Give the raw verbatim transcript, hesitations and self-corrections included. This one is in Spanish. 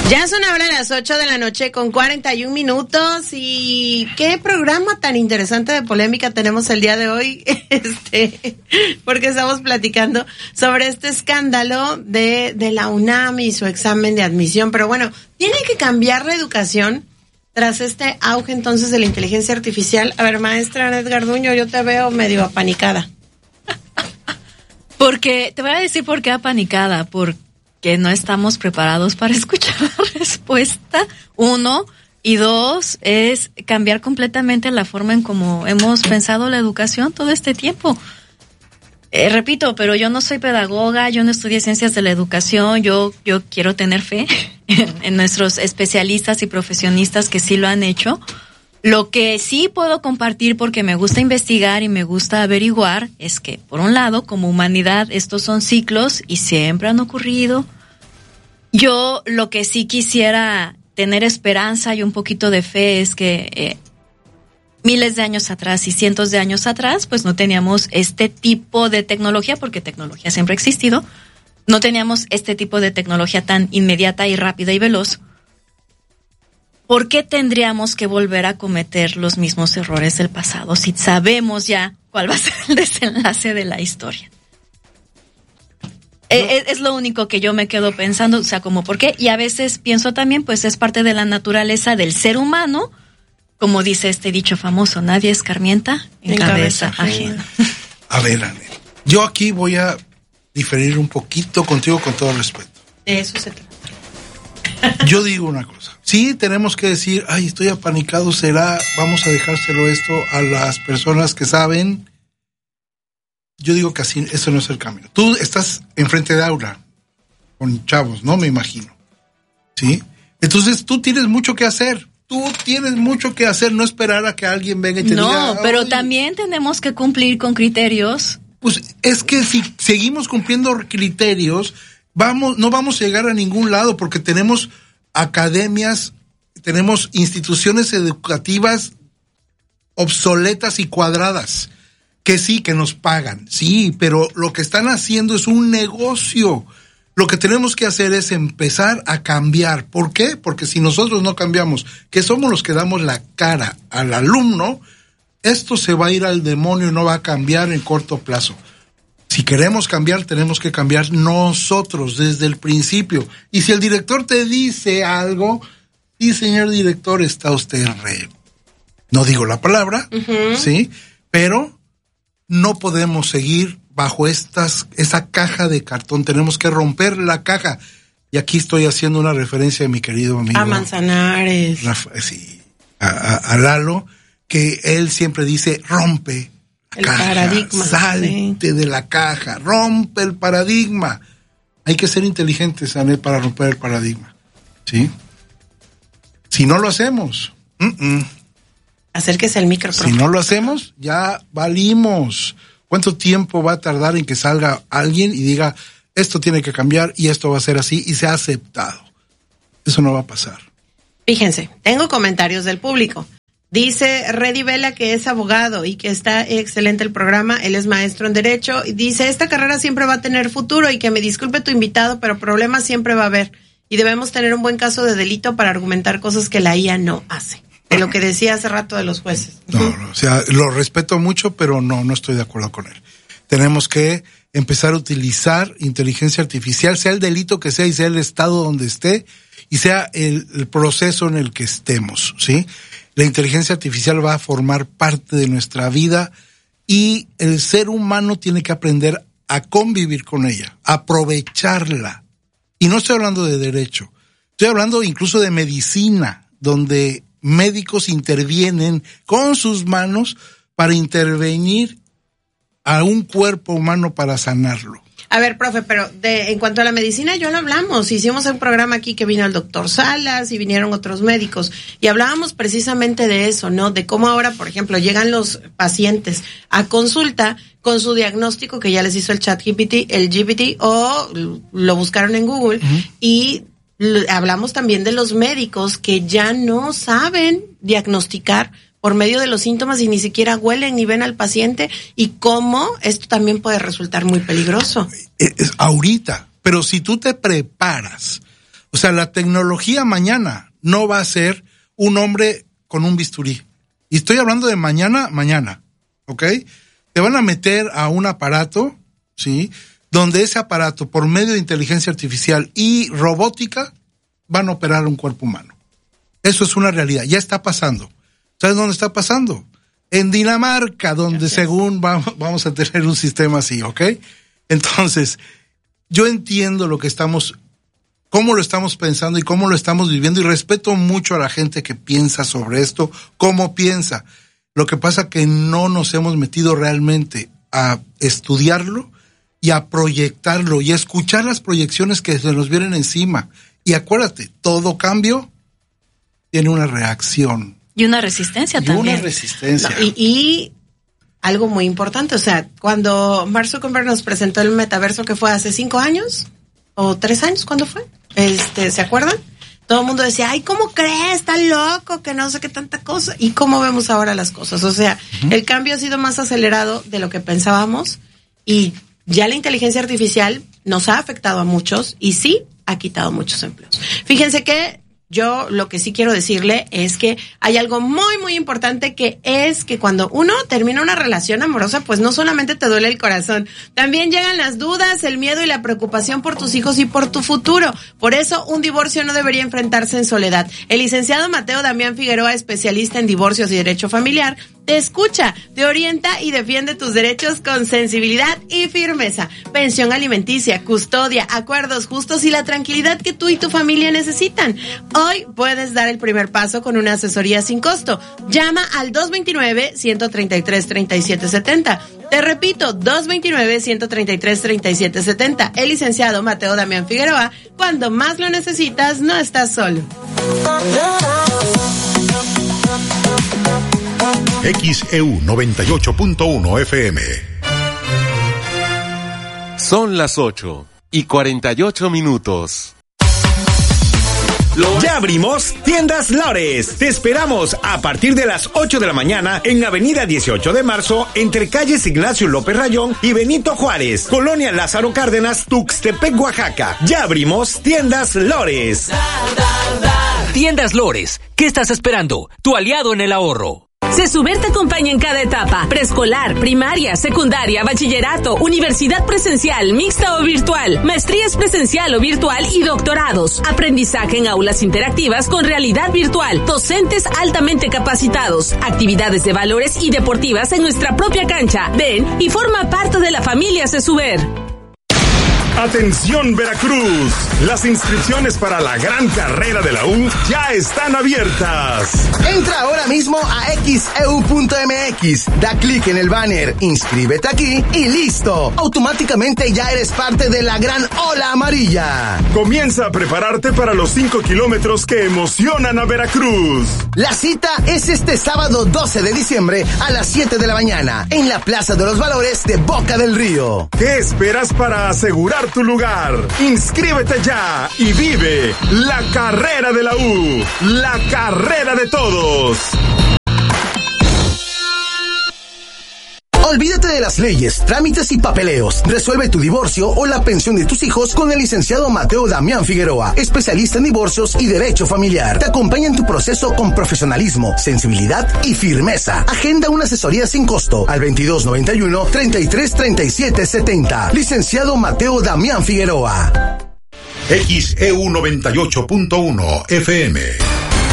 Ya son ahora las ocho de la noche con cuarenta y un minutos y qué programa tan interesante de polémica tenemos el día de hoy, este, porque estamos platicando sobre este escándalo de, de la UNAM y su examen de admisión, pero bueno, tiene que cambiar la educación tras este auge entonces de la inteligencia artificial. A ver, maestra Anet Garduño, yo te veo medio apanicada. Porque, te voy a decir por qué apanicada, porque que no estamos preparados para escuchar la respuesta, uno, y dos, es cambiar completamente la forma en cómo hemos pensado la educación todo este tiempo. Eh, repito, pero yo no soy pedagoga, yo no estudié ciencias de la educación, yo, yo quiero tener fe en, en nuestros especialistas y profesionistas que sí lo han hecho. Lo que sí puedo compartir, porque me gusta investigar y me gusta averiguar, es que, por un lado, como humanidad, estos son ciclos y siempre han ocurrido. Yo lo que sí quisiera tener esperanza y un poquito de fe es que eh, miles de años atrás y cientos de años atrás, pues no teníamos este tipo de tecnología, porque tecnología siempre ha existido, no teníamos este tipo de tecnología tan inmediata y rápida y veloz. ¿Por qué tendríamos que volver a cometer los mismos errores del pasado si sabemos ya cuál va a ser el desenlace de la historia? No. Es, es lo único que yo me quedo pensando, o sea, como por qué. Y a veces pienso también, pues es parte de la naturaleza del ser humano, como dice este dicho famoso, nadie escarmienta en, en cabeza, cabeza ajena. A ver, Anel, yo aquí voy a diferir un poquito contigo con todo respeto. De eso se trata. Yo digo una cosa, sí tenemos que decir, ay, estoy apanicado, será, vamos a dejárselo esto a las personas que saben. Yo digo que así, eso no es el camino. Tú estás enfrente de aula, con chavos, ¿no? Me imagino, ¿sí? Entonces tú tienes mucho que hacer, tú tienes mucho que hacer, no esperar a que alguien venga y te no, diga. No, pero también tenemos que cumplir con criterios. Pues es que si seguimos cumpliendo criterios, Vamos, no vamos a llegar a ningún lado porque tenemos academias, tenemos instituciones educativas obsoletas y cuadradas, que sí, que nos pagan, sí, pero lo que están haciendo es un negocio. Lo que tenemos que hacer es empezar a cambiar. ¿Por qué? Porque si nosotros no cambiamos, que somos los que damos la cara al alumno, esto se va a ir al demonio y no va a cambiar en corto plazo. Si queremos cambiar, tenemos que cambiar nosotros desde el principio. Y si el director te dice algo, sí, señor director, está usted re... No digo la palabra, uh-huh. ¿sí? Pero no podemos seguir bajo estas esa caja de cartón. Tenemos que romper la caja. Y aquí estoy haciendo una referencia a mi querido amigo... A Manzanares. Rafa, sí, a, a, a Lalo, que él siempre dice, rompe el caja, paradigma. Salte sí. de la caja, rompe el paradigma. Hay que ser inteligentes, Anel, para romper el paradigma. ¿Sí? Si no lo hacemos, uh-uh. acérquese al micro, profe. Si no lo hacemos, ya valimos. ¿Cuánto tiempo va a tardar en que salga alguien y diga, esto tiene que cambiar y esto va a ser así y se ha aceptado? Eso no va a pasar. Fíjense, tengo comentarios del público. Dice Reddy Vela que es abogado y que está excelente el programa, él es maestro en Derecho, y dice, esta carrera siempre va a tener futuro y que me disculpe tu invitado, pero problemas siempre va a haber y debemos tener un buen caso de delito para argumentar cosas que la I A no hace. De lo que decía hace rato de los jueces. No, no, o sea, lo respeto mucho, pero no, no estoy de acuerdo con él. Tenemos que empezar a utilizar inteligencia artificial, sea el delito que sea y sea el estado donde esté y sea el, el proceso en el que estemos, ¿sí? La inteligencia artificial va a formar parte de nuestra vida y el ser humano tiene que aprender a convivir con ella, a aprovecharla. Y no estoy hablando de derecho, estoy hablando incluso de medicina, donde médicos intervienen con sus manos para intervenir a un cuerpo humano para sanarlo. A ver, profe, pero de en cuanto a la medicina, ya lo hablamos. Hicimos un programa aquí que vino el doctor Salas y vinieron otros médicos y hablábamos precisamente de eso, ¿no? De cómo ahora, por ejemplo, llegan los pacientes a consulta con su diagnóstico que ya les hizo el ChatGPT, el G P T o lo buscaron en Google uh-huh. y hablamos también de los médicos que ya no saben diagnosticar por medio de los síntomas y ni siquiera huelen ni ven al paciente y cómo esto también puede resultar muy peligroso. Es, es ahorita, pero si tú te preparas O sea, la tecnología mañana no va a ser un hombre con un bisturí. Y estoy hablando de mañana, mañana, ¿ok? Te van a meter a un aparato, ¿sí? Donde ese aparato, por medio de inteligencia artificial y robótica, van a operar un cuerpo humano. Eso es una realidad, ya está pasando. ¿Sabes dónde está pasando? En Dinamarca, donde Gracias. según vamos, vamos a tener un sistema así, ¿ok? Entonces, yo entiendo lo que estamos, cómo lo estamos pensando y cómo lo estamos viviendo, y respeto mucho a la gente que piensa sobre esto, cómo piensa. Lo que pasa que no nos hemos metido realmente a estudiarlo y a proyectarlo y a escuchar las proyecciones que se nos vienen encima. Y acuérdate, todo cambio tiene una reacción. Y una resistencia y también. Una resistencia. No, y, y algo muy importante, o sea, cuando Mark Zuckerberg nos presentó el metaverso, que fue hace cinco años o tres años, ¿cuándo fue? Este, ¿se acuerdan? Todo el mundo decía, ay, ¿cómo crees? Está loco, que no sé qué tanta cosa. ¿Y cómo vemos ahora las cosas? O sea, uh-huh. el cambio ha sido más acelerado de lo que pensábamos, y ya la inteligencia artificial nos ha afectado a muchos y sí ha quitado muchos empleos. Fíjense que yo lo que sí quiero decirle es que hay algo muy, muy importante, que es que cuando uno termina una relación amorosa, pues no solamente te duele el corazón, también llegan las dudas, el miedo y la preocupación por tus hijos y por tu futuro. Por eso, un divorcio no debería enfrentarse en soledad. El licenciado Mateo Damián Figueroa, especialista en divorcios y derecho familiar, te escucha, te orienta y defiende tus derechos con sensibilidad y firmeza. Pensión alimenticia, custodia, acuerdos justos y la tranquilidad que tú y tu familia necesitan. Hoy puedes dar el primer paso con una asesoría sin costo. Llama al dos veintinueve, ciento treinta y tres, treinta y siete setenta. Te repito, dos veintinueve, ciento treinta y tres, treinta y siete setenta. El licenciado Mateo Damián Figueroa, cuando más lo necesitas, no estás solo. X E U noventa y ocho punto uno F M. Son las ocho y cuarenta y ocho minutos. Ya abrimos Tiendas Lores. Te esperamos a partir de las ocho de la mañana en Avenida dieciocho de marzo, entre calles Ignacio López Rayón y Benito Juárez, Colonia Lázaro Cárdenas, Tuxtepec, Oaxaca. Ya abrimos Tiendas Lores. Tiendas Lores, ¿qué estás esperando? Tu aliado en el ahorro. CESUBER te acompaña en cada etapa: preescolar, primaria, secundaria, bachillerato, universidad presencial, mixta o virtual, maestrías presencial o virtual y doctorados. Aprendizaje en aulas interactivas con realidad virtual, docentes altamente capacitados, actividades de valores y deportivas en nuestra propia cancha. Ven y forma parte de la familia CESUBER. Atención Veracruz, las inscripciones para la gran carrera de la U ya están abiertas. Entra ahora mismo a X E U punto M X, da clic en el banner, inscríbete aquí y listo. Automáticamente ya eres parte de la gran ola amarilla. Comienza a prepararte para los cinco kilómetros que emocionan a Veracruz. La cita es este sábado doce de diciembre a las siete de la mañana en la Plaza de los Valores de Boca del Río. ¿Qué esperas para asegurar tu lugar? Inscríbete ya y vive la carrera de la U, la carrera de todos. Olvídate de las leyes, trámites y papeleos. Resuelve tu divorcio o la pensión de tus hijos con el licenciado Mateo Damián Figueroa, especialista en divorcios y derecho familiar. Te acompaña en tu proceso con profesionalismo, sensibilidad y firmeza. Agenda una asesoría sin costo al veintidós noventa y uno, treinta y tres, treinta y siete setenta. Licenciado Mateo Damián Figueroa. X E U noventa y ocho punto uno F M.